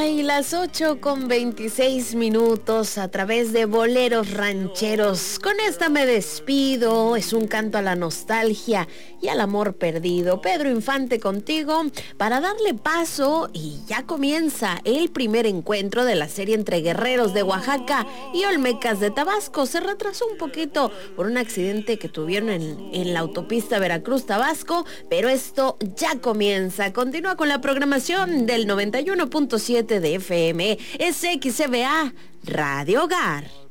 Ay, las 8:26 a través de Boleros Rancheros. Con esta me despido. Es un canto a la nostalgia y al amor perdido. Pedro Infante contigo para darle paso, y ya comienza el primer encuentro de la serie entre guerreros de Oaxaca y olmecas de Tabasco. Se retrasó un poquito por un accidente que tuvieron en la autopista Veracruz-Tabasco, pero esto ya comienza. Continúa con la programación del 91.7 de FM, SXBA Radio Hogar.